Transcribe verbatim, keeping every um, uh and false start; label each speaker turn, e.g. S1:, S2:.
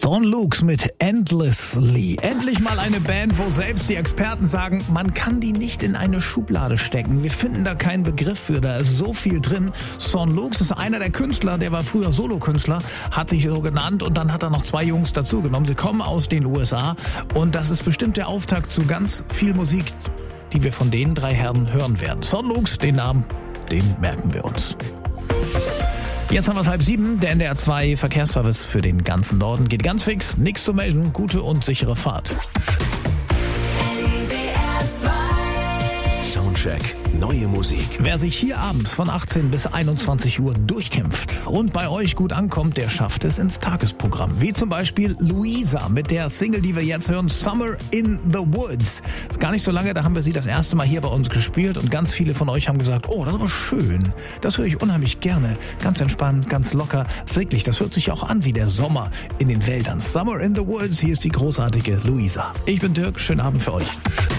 S1: Son Lux mit Endlessly. Endlich mal eine Band, wo selbst die Experten sagen, man kann die nicht in eine Schublade stecken. Wir finden da keinen Begriff für, da ist so viel drin. Son Lux ist einer der Künstler, der war früher Solokünstler, hat sich so genannt und dann hat er noch zwei Jungs dazugenommen. Sie kommen aus den U S A und das ist bestimmt der Auftakt zu ganz viel Musik, die wir von den drei Herren hören werden. Son Lux, den Namen, den merken wir uns. Jetzt haben wir es halb sieben, der N D R zwei Verkehrsservice für den ganzen Norden geht ganz fix, nichts zu melden, gute und sichere Fahrt.
S2: Soundcheck, neue Musik.
S1: Wer sich hier abends von achtzehn bis einundzwanzig Uhr durchkämpft und bei euch gut ankommt, der schafft es ins Tagesprogramm. Wie zum Beispiel Luisa mit der Single, die wir jetzt hören, Summer in the Woods. Ist gar nicht so lange, da haben wir sie das erste Mal hier bei uns gespielt und ganz viele von euch haben gesagt, oh, das ist aber schön. Das höre ich unheimlich gerne. Ganz entspannt, ganz locker. Wirklich, das hört sich auch an wie der Sommer in den Wäldern. Summer in the Woods, hier ist die großartige Luisa. Ich bin Dirk, schönen Abend für euch.